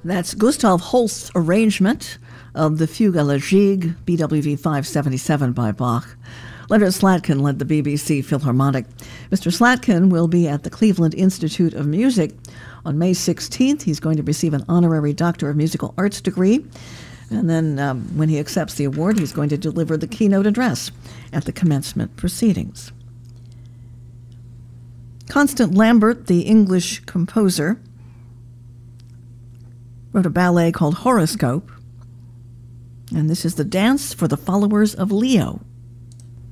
That's Gustav Holst's arrangement of the Fugue à la Gigue, BWV 577 by Bach. Leonard Slatkin led the BBC Philharmonic. Mr. Slatkin will be at the Cleveland Institute of Music on May 16th. He's going to receive an honorary Doctor of Musical Arts degree. And then when he accepts the award, he's going to deliver the keynote address at the commencement proceedings. Constant Lambert, the English composer, wrote a ballet called Horoscope. And this is the dance for the followers of Leo.